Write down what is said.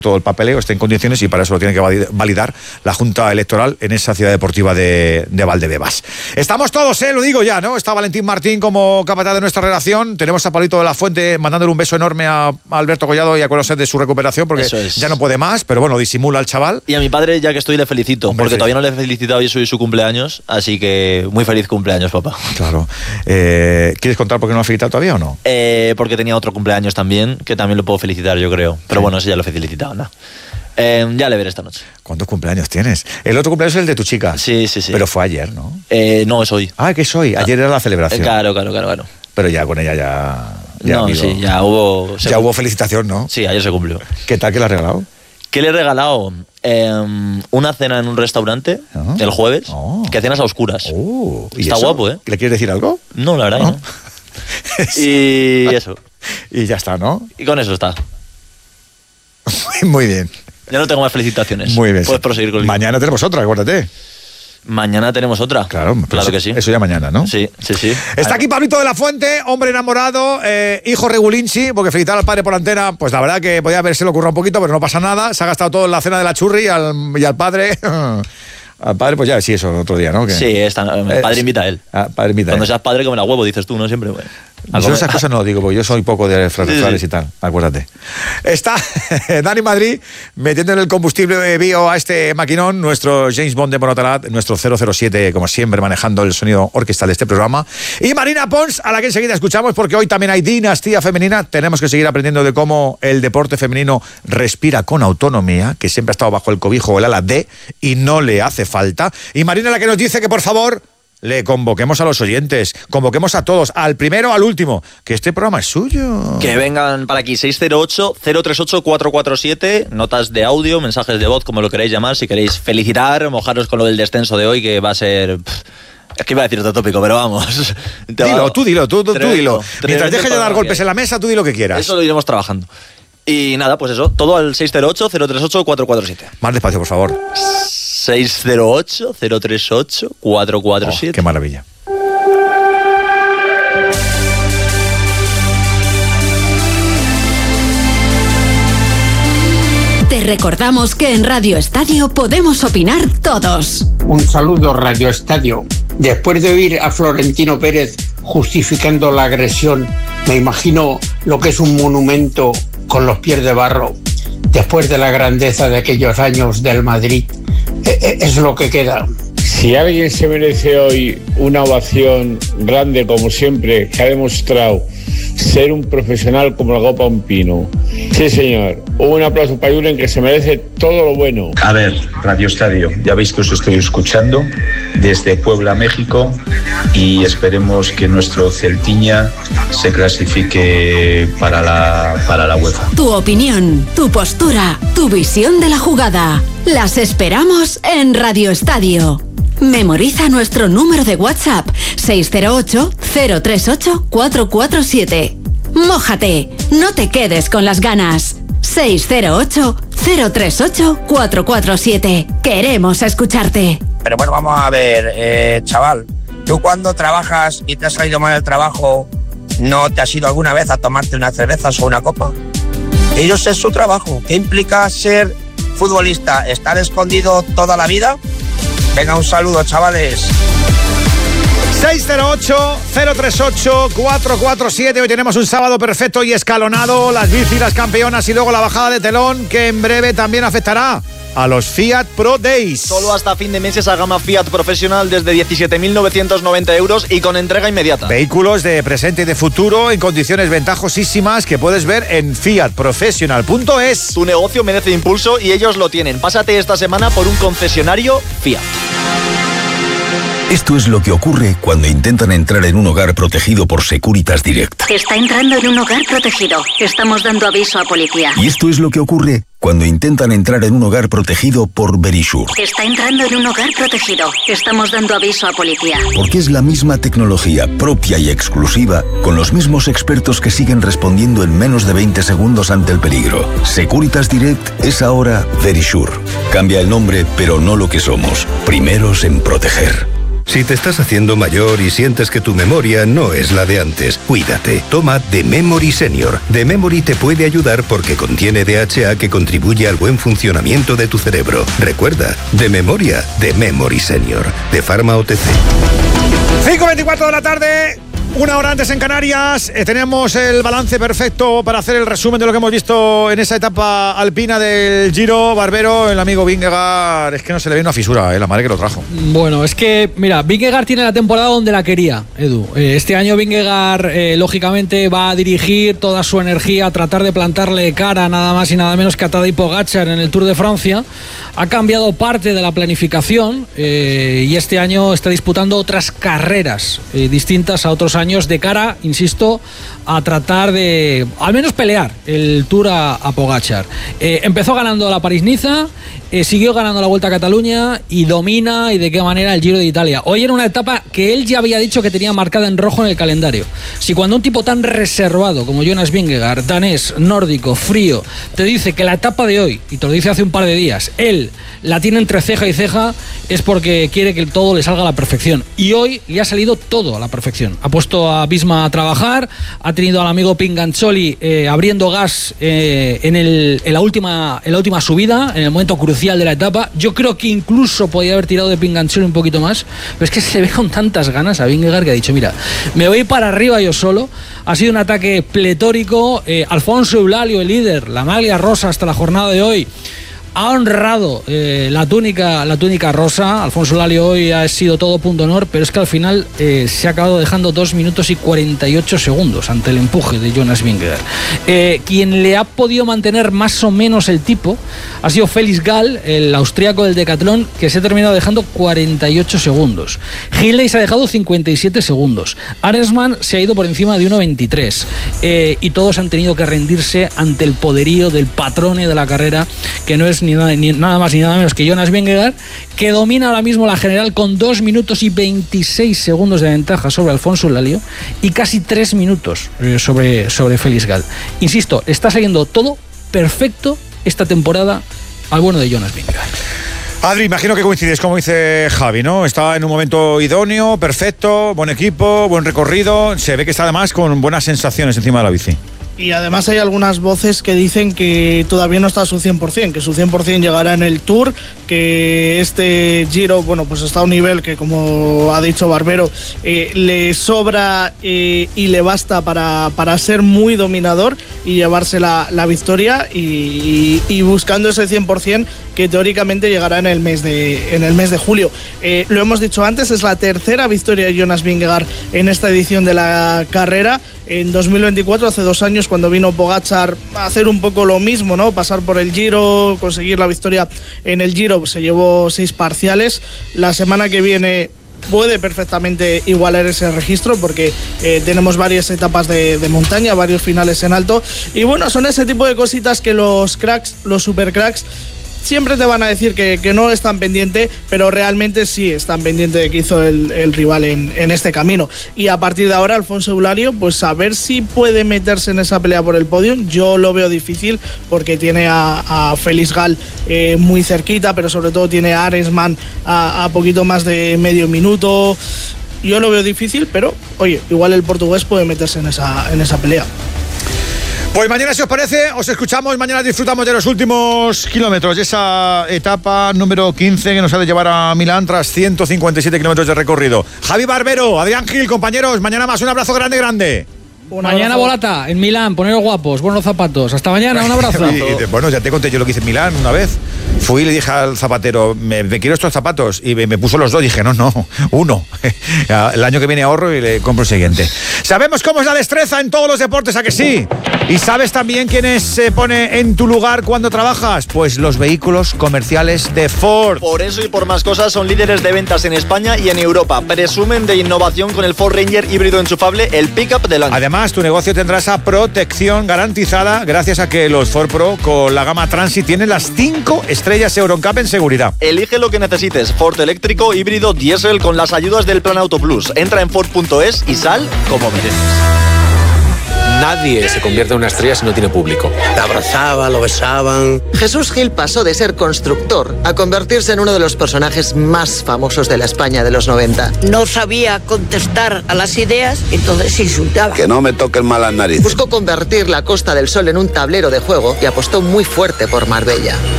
todo el papeleo esté en condiciones y para eso lo tiene que validar la Junta Electoral en esa ciudad deportiva de Valdebebas. Estamos todos, lo digo ya, ¿no? Está Valentín Martín como capataz de nuestra redacción. Tenemos a Pablito de la Fuente mandándole un beso enorme a Alberto Collado y a conocer de su recuperación porque ya no puede más, pero bueno, disimula al chaval. Y a mi padre, ya que estoy, le felicito, porque todavía no le he felicitado y hoy es su cumpleaños, así que muy feliz cumpleaños, papá. Claro. ¿Quieres contar por qué no lo has felicitado todavía o no? Porque tenía otro cumpleaños también, que también lo puedo felicitar, yo creo. Pero bueno, ese ya lo he felicitado, ¿no? Ya le veré esta noche. ¿Cuántos cumpleaños tienes? El otro cumpleaños es el de tu chica. Sí. Pero fue ayer, ¿no? No, es hoy. Ah, que es hoy. Ayer era la celebración. Claro. Pero ya con ella ya no, amigo, sí, ya hubo... Ya hubo felicitación, ¿no? Sí, ayer se cumplió. ¿Qué tal que le has regalado? ¿Qué le he regalado? Una cena en un restaurante el jueves, que cenas a oscuras. Está eso? Guapo, ¿eh? ¿Le quieres decir algo? No, la verdad no. Y eso. Y ya está, ¿no? Y con eso está. Muy bien. Ya no tengo más felicitaciones. Muy bien. Puedes proseguir con el... Mañana tenemos otra, acuérdate. Mañana tenemos otra. Claro que sí. Eso ya mañana, ¿no? Sí. Está aquí Pablito de la Fuente, hombre enamorado, hijo regulinchi, porque felicitar al padre por la antena, pues la verdad que podía haberse lo ocurrido un poquito, pero no pasa nada. Se ha gastado todo en la cena de la churri y al padre... Al padre, pues ya, sí, eso otro día, ¿no? Sí, el padre invita a él. Padre invita Cuando seas padre, come la huevo, dices tú, ¿no? Siempre, bueno. Yo esas cosas no lo digo, porque yo soy poco de frases y tal, acuérdate. Está Dani Madrid metiendo en el combustible bio a este maquinón, nuestro James Bond de Monotalat, nuestro 007, como siempre, manejando el sonido orquestal de este programa. Y Marina Pons, a la que enseguida escuchamos, porque hoy también hay dinastía femenina. Tenemos que seguir aprendiendo de cómo el deporte femenino respira con autonomía, que siempre ha estado bajo el cobijo o el ala D, y no le hace falta. Y Marina la que nos dice que, por favor, le convoquemos a los oyentes, convoquemos a todos, al primero, al último, que este programa es suyo. Que vengan para aquí, 608-038-447, notas de audio, mensajes de voz, como lo queréis llamar, si queréis felicitar, mojaros con lo del descenso de hoy, que va a ser... Es que iba a decir otro tópico, pero vamos. Tú dilo. Mientras dejes de dar golpes en la mesa, tú di lo que quieras. Eso lo iremos trabajando. Y nada, pues eso, todo al 608-038-447. Más despacio, por favor. 608-038-447. Qué maravilla. Te recordamos que en Radio Estadio podemos opinar todos. Un saludo, Radio Estadio. Después de oír a Florentino Pérez justificando la agresión, me imagino lo que es un monumento con los pies de barro. Después de la grandeza de aquellos años del Madrid, es lo que queda. Si alguien se merece hoy una ovación grande, como siempre, que ha demostrado ser un profesional como la copa un pino. Sí, señor. Un aplauso para Julen, que se merece todo lo bueno. A ver, Radio Estadio, ya veis que os estoy escuchando desde Puebla, México, y esperemos que nuestro Celtiña se clasifique para la UEFA. Tu opinión, tu postura, tu visión de la jugada. Las esperamos en Radio Estadio. Memoriza nuestro número de WhatsApp 608-038-447. Mójate, no te quedes con las ganas. 608-038-447. Queremos escucharte. Pero bueno, vamos a ver, chaval. ¿Tú cuando trabajas y te has salido mal del trabajo, no te has ido alguna vez a tomarte unas cervezas o una copa? Ellos es su trabajo. ¿Qué implica ser futbolista? ¿Estar escondido toda la vida? Venga, un saludo, chavales. 608-038-447. Hoy tenemos un sábado perfecto y escalonado. Las bici, las campeonas y luego la bajada de telón, que en breve también afectará a los Fiat Pro Days. Solo hasta fin de mes esa gama Fiat profesional desde 17.990 euros y con entrega inmediata. Vehículos de presente y de futuro en condiciones ventajosísimas que puedes ver en fiatprofessional.es. Tu negocio merece impulso y ellos lo tienen. Pásate esta semana por un concesionario Fiat. Esto es lo que ocurre cuando intentan entrar en un hogar protegido por Securitas Direct. Está entrando en un hogar protegido. Estamos dando aviso a policía. Y esto es lo que ocurre cuando intentan entrar en un hogar protegido por Verisure. Está entrando en un hogar protegido. Estamos dando aviso a policía. Porque es la misma tecnología propia y exclusiva, con los mismos expertos que siguen respondiendo en menos de 20 segundos ante el peligro. Securitas Direct es ahora Verisure. Cambia el nombre, pero no lo que somos. Primeros en proteger. Si te estás haciendo mayor y sientes que tu memoria no es la de antes, cuídate. Toma The Memory Senior. The Memory te puede ayudar porque contiene DHA que contribuye al buen funcionamiento de tu cerebro. Recuerda, de memoria, The Memory Senior. De Pharma OTC. 5:24 de la tarde. Una hora antes en Canarias, tenemos el balance perfecto para hacer el resumen de lo que hemos visto en esa etapa alpina del Giro. Barbero, el amigo Vingegaard, es que no se le ve una fisura, la madre que lo trajo. Bueno, es que, mira, Vingegaard tiene la temporada donde la quería, Edu. Este año Vingegaard, lógicamente, va a dirigir toda su energía a tratar de plantarle cara nada más y nada menos que a Tadej Pogačar en el Tour de Francia. Ha cambiado parte de la planificación y este año está disputando otras carreras distintas a otros años de cara, insisto, a tratar de al menos pelear el Tour a Pogačar. Empezó ganando la París-Niza, siguió ganando la Vuelta a Cataluña y domina, y de qué manera, el Giro de Italia. Hoy era una etapa que él ya había dicho que tenía marcada en rojo en el calendario. Si cuando un tipo tan reservado como Jonas Vingegaard, danés, nórdico, frío, te dice que la etapa de hoy, y te lo dice hace un par de días, él la tiene entre ceja y ceja, es porque quiere que todo le salga a la perfección. Y hoy le ha salido todo a la perfección. Ha puesto a Visma a trabajar, ha tenido al amigo Pinganzoli abriendo gas en la última subida, en el momento crucial de la etapa. Yo creo que incluso podía haber tirado de Pinganzoli un poquito más, pero es que se ve con tantas ganas a Vingegaard que ha dicho, mira, me voy para arriba yo solo. Ha sido un ataque pletórico. Alfonso Eulálio, el líder, la maglia rosa hasta la jornada de hoy, ha honrado la túnica rosa. Alfonso Eulálio hoy ha sido todo punto honor, pero es que al final se ha acabado dejando 2 minutos y 48 segundos ante el empuje de Jonas Vingegaard. Quien le ha podido mantener más o menos el tipo ha sido Felix Gall, el austríaco del decatlón, que se ha terminado dejando 48 segundos. Hindley se ha dejado 57 segundos. Arensman se ha ido por encima de 1.23. Y todos han tenido que rendirse ante el poderío del patrone de la carrera, que no es ni nada más ni nada menos que Jonas Vingegaard, que domina ahora mismo la general con 2 minutos y 26 segundos de ventaja sobre Alfonso Eulálio y casi 3 minutos sobre Felix Gall. Insisto, está saliendo todo perfecto esta temporada al bueno de Jonas Vingegaard. Adri, imagino que coincides, como dice Javi, ¿no? Está en un momento idóneo, perfecto, buen equipo, buen recorrido. Se ve que está además con buenas sensaciones encima de la bici. Y además hay algunas voces que dicen que todavía no está a su 100%, que su 100% llegará en el Tour, que este Giro, bueno, pues está a un nivel que, como ha dicho Barbero, le sobra y le basta para ser muy dominador y llevarse la victoria, y buscando ese 100% que teóricamente llegará en el mes de julio. Lo hemos dicho antes, es la tercera victoria de Jonas Vingegaard en esta edición de la carrera. En 2024, hace 2 años, cuando vino Pogačar a hacer un poco lo mismo, ¿no? Pasar por el Giro, conseguir la victoria en el Giro, pues se llevó 6 parciales. La semana que viene puede perfectamente igualar ese registro, porque tenemos varias etapas de montaña, varios finales en alto, y bueno, son ese tipo de cositas que los cracks, los supercracks, siempre te van a decir que no están pendientes, pero realmente sí están pendientes de que hizo el rival en este camino. Y a partir de ahora, Alfonso Eulálio, pues a ver si puede meterse en esa pelea por el podio. Yo lo veo difícil, porque tiene a Felix Gall muy cerquita, pero sobre todo tiene a Arensman a poquito más de medio minuto. Yo lo veo difícil, pero oye, igual el portugués puede meterse en esa pelea. Pues mañana, si os parece, os escuchamos. Mañana disfrutamos de los últimos kilómetros de esa etapa número 15 que nos ha de llevar a Milán tras 157 kilómetros de recorrido. Javi Barbero, Adrián Gil, compañeros, mañana más. Un abrazo grande. Mañana volata en Milán, poneros guapos, buenos zapatos. Hasta mañana, un abrazo. Bueno, ya te conté yo lo que hice en Milán una vez. Fui y le dije al zapatero, me quiero estos zapatos, y me puso los 2. Dije, no, uno. El año que viene ahorro y le compro el siguiente. Sabemos cómo es la destreza en todos los deportes, ¿a que sí? ¿Y sabes también quién se pone en tu lugar cuando trabajas? Pues los vehículos comerciales de Ford. Por eso y por más cosas son líderes de ventas en España y en Europa. Presumen de innovación con el Ford Ranger híbrido enchufable, el pickup del año. Además, tu negocio tendrá esa protección garantizada gracias a que los Ford Pro con la gama Transit tienen las 5 estrellas EuroNCAP en seguridad. Elige lo que necesites. Ford eléctrico, híbrido, diésel, con las ayudas del Plan Auto Plus. Entra en Ford.es y sal como mereces. Nadie se convierte en una estrella si no tiene público. Te abrazaban, lo besaban. Jesús Gil pasó de ser constructor a convertirse en uno de los personajes más famosos de la España de los 90. No sabía contestar a las ideas, entonces insultaba. Que no me toquen mal las narices. Buscó convertir la Costa del Sol en un tablero de juego y apostó muy fuerte por Marbella.